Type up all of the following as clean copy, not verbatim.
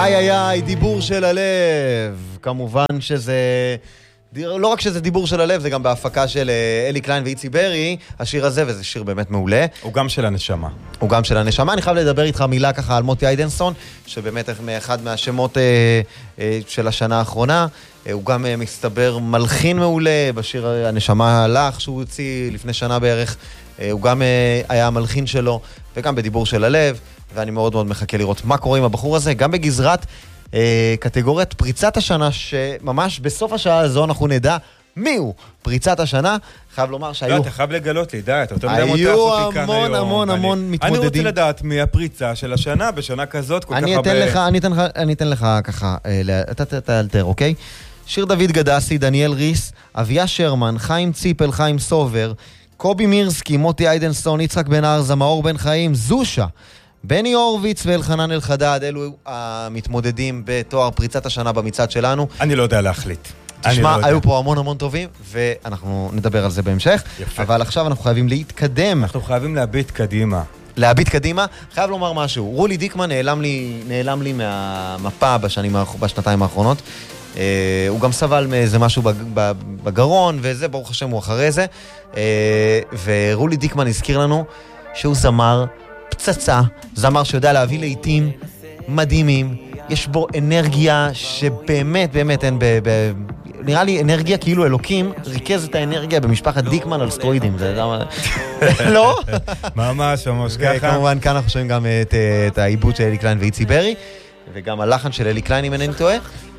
איי איי איי, דיבור של הלב. כמובן שזה... לא רק שזה דיבור של הלב, זה גם בהפקה של אלי קליין ואיצי ברי, השיר הזה, וזה שיר באמת מעולה. הוא גם של הנשמה. הוא גם של הנשמה. אני חייב לדבר איתך מילה ככה על מוטי איידנסון, שבאמת אחד מהשמות של השנה האחרונה. הוא גם מסתבר מלחין מעולה בשיר הנשמה הלך, שהוא הוציא לפני שנה בערך. הוא גם היה המלחין שלו, וגם בדיבור של הלב, ואני מאוד מאוד מחכה לראות מה קורה עם הבחור הזה, גם בגזרת קטגוריית פריצת השנה, שממש בסוף השעה הזו אנחנו נדע מי הוא פריצת השנה. חייב לומר שהיו... לא, אתה חייב לגלות לי, די, אתה יותר מדי מותח אותי כאן היום. היו המון מתמודדים. אני רוצה לדעת מי הפריצה של השנה, בשנה כזאת כל כך הרבה... אני אתן לך ככה, אתה תאלתר, אוקיי? שיר דוד גדסי, דניאל ריס, אביה שרמן, חיים ציפל, חיים סובר, קובי מירסקי, מוטי איידנסון, יצחק בן ארזה, מאור בן חיים, זושה, בני הורוביץ ואלחנן אלחדד, אלו המתמודדים בתואר פריצת השנה במצעד שלנו. אני לא יודע להחליט. תשמע, היו פה המון טובים, ואנחנו נדבר על זה בהמשך. יפה. אבל עכשיו אנחנו חייבים להתקדם. אנחנו חייבים להביט קדימה. להביט קדימה. חייב לומר משהו. רולי דיקמן נעלם לי מהמפה בשנתיים האחרונות. הוא גם סבל מאיזה משהו בגרון, וזה, ברוך השם, הוא אחרי זה. ורולי דיקמן הזכיר לנו שהוא זמר פצצה, זמר שיודע להביא לעיתים מדהימים, יש בו אנרגיה שבאמת, באמת אין נראה לי אנרגיה כאילו אלוקים ריכז את האנרגיה במשפחת דיקמן על סטרואידים, זה לא? ממש ככה. כמובן כאן אנחנו שומעים גם את העיבוד של אלי קליין ואיצי ברי, וגם הלחן של אלי קליין אם אינני טועה,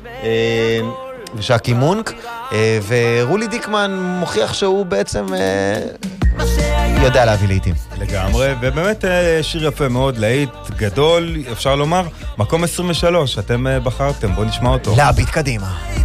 ושקי מונק, ורולי דיקמן מוכיח שהוא בעצם יודע להביא לעיתים. לגמרי, ובאמת שיר יפה מאוד, להיט גדול, אפשר לומר, מקום 23, אתם בחרתם, בואו נשמע אותו. להביט קדימה.